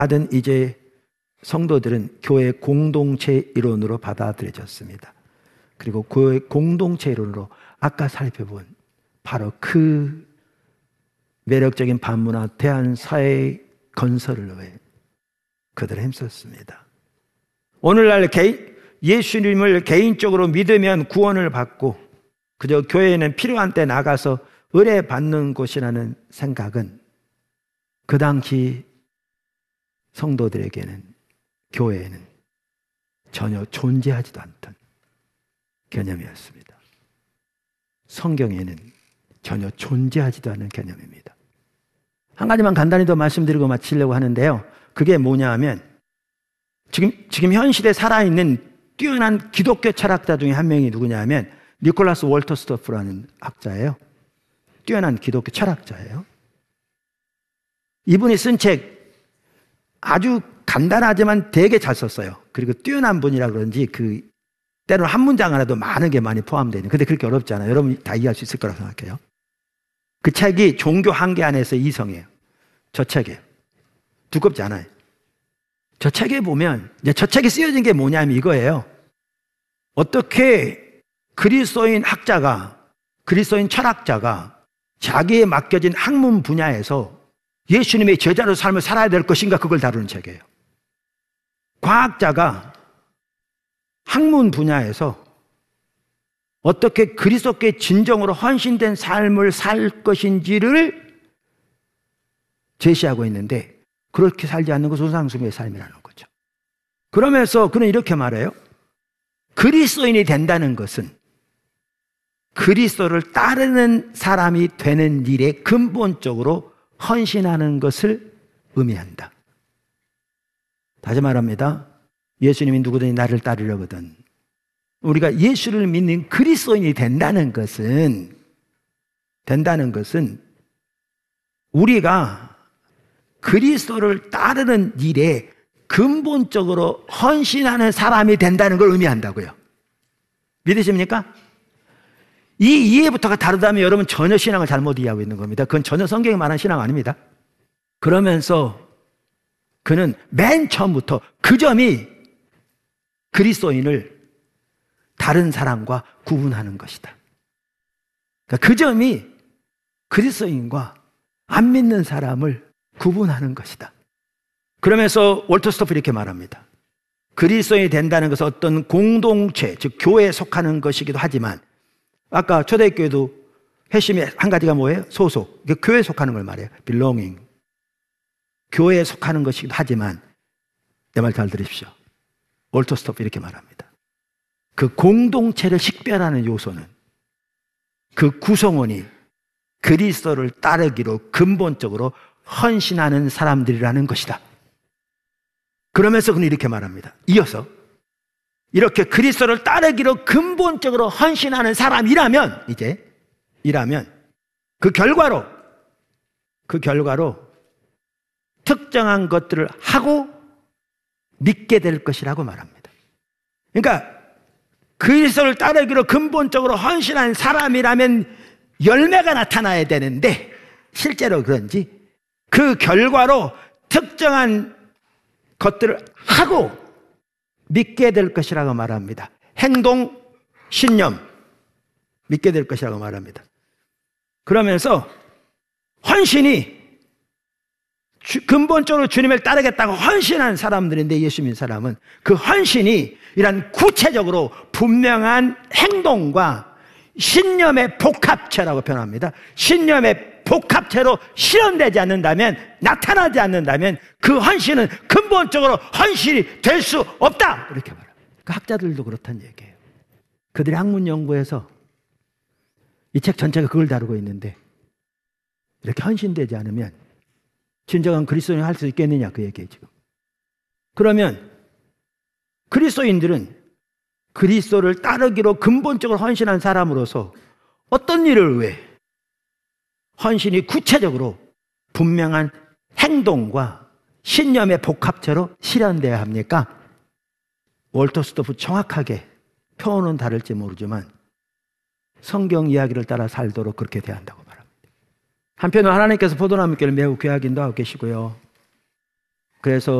받은 이제 성도들은 교회 공동체 이론으로 받아들여졌습니다. 그리고 교회 공동체 이론으로 아까 살펴본 바로 그 매력적인 반문화 대한사회 건설을 위해 그들은 힘썼습니다. 오늘날 예수님을 개인적으로 믿으면 구원을 받고 그저 교회에는 필요한 때 나가서 의뢰 받는 곳이라는 생각은 그 당시 성도들에게는, 교회에는 전혀 존재하지도 않던 개념이었습니다. 성경에는 전혀 존재하지도 않는 개념입니다. 한 가지만 간단히 더 말씀드리고 마치려고 하는데요. 그게 뭐냐 하면 지금 현 시대에 살아있는 뛰어난 기독교 철학자 중에 한 명이 누구냐 하면 니콜라스 월터스토프라는 학자예요. 뛰어난 기독교 철학자예요. 이분이 쓴 책 아주 간단하지만 되게 잘 썼어요. 그리고 뛰어난 분이라 그런지 때로는 한 문장 안에도 많은 게 많이 포함되어 있는, 근데 그렇게 어렵지 않아요. 여러분이 다 이해할 수 있을 거라고 생각해요. 그 책이 종교 한계 안에서 이성이에요. 저 책이에요. 두껍지 않아요. 저 책에 보면 이제 저 책이 쓰여진 게 뭐냐면 이거예요. 어떻게 그리스도인 학자가, 그리스도인 철학자가 자기에 맡겨진 학문 분야에서 예수님의 제자로 삶을 살아야 될 것인가, 그걸 다루는 책이에요. 과학자가 학문 분야에서 어떻게 그리스도께 진정으로 헌신된 삶을 살 것인지를 제시하고 있는데, 그렇게 살지 않는 것은 우상숭배의 삶이라는 거죠. 그러면서 그는 이렇게 말해요. 그리스도인이 된다는 것은 그리스도를 따르는 사람이 되는 일에 근본적으로 헌신하는 것을 의미한다. 다시 말합니다. 예수님이 누구든지 나를 따르려거든, 우리가 예수를 믿는 그리스도인이 된다는 것은 우리가 그리스도를 따르는 일에 근본적으로 헌신하는 사람이 된다는 걸 의미한다고요. 믿으십니까? 이 이해부터가 다르다면 여러분 전혀 신앙을 잘못 이해하고 있는 겁니다. 그건 전혀 성경이 말하는 신앙 아닙니다. 그러면서 그는 맨 처음부터 그 점이 그리스도인을 다른 사람과 구분하는 것이다. 그러니까 그 점이 그리스도인과 안 믿는 사람을 구분하는 것이다. 그러면서 월터스토프 이렇게 말합니다. 그리스도인이 된다는 것은 어떤 공동체, 즉 교회에 속하는 것이기도 하지만, 아까 초대교회도 핵심이 한 가지가 뭐예요? 소속. 교회에 속하는 걸 말해요. belonging. 교회에 속하는 것이기도 하지만, 내 말 잘 들으십시오. 월터스토프 이렇게 말합니다. 그 공동체를 식별하는 요소는 그 구성원이 그리스도를 따르기로 근본적으로 헌신하는 사람들이라는 것이다. 그러면서 그는 이렇게 말합니다. 이어서 이렇게 그리스도를 따르기로 근본적으로 헌신하는 사람이라면, 그 결과로 특정한 것들을 하고 믿게 될 것이라고 말합니다. 그러니까 그리스도를 따르기로 근본적으로 헌신한 사람이라면 열매가 나타나야 되는데, 실제로 그런지 그 결과로 특정한 것들을 하고 믿게 될 것이라고 말합니다. 행동, 신념, 믿게 될 것이라고 말합니다. 그러면서 헌신이 근본적으로 주님을 따르겠다고 헌신한 사람들인데, 예수 믿는 사람은 그 헌신이 이런 구체적으로 분명한 행동과 신념의 복합체라고 표현합니다. 신념의 복합체로 실현되지 않는다면, 나타나지 않는다면 그 헌신은 근본적으로 헌신이 될 수 없다, 이렇게 말합니다. 그 학자들도 그렇다는 얘기예요. 그들의 학문 연구에서 이 책 전체가 그걸 다루고 있는데, 이렇게 헌신되지 않으면 진정한 그리스도인을 할 수 있겠느냐, 그 얘기예요 지금. 그러면 그리스도인들은 그리스도를 따르기로 근본적으로 헌신한 사람으로서 어떤 일을 위해 헌신이 구체적으로 분명한 행동과 신념의 복합체로 실현되어야 합니까? 월터스토프 정확하게 표현은 다를지 모르지만 성경 이야기를 따라 살도록 그렇게 돼야 한다고 말합니다. 한편으로 하나님께서 포도나무교를 매우 귀하게 인도하고 계시고요, 그래서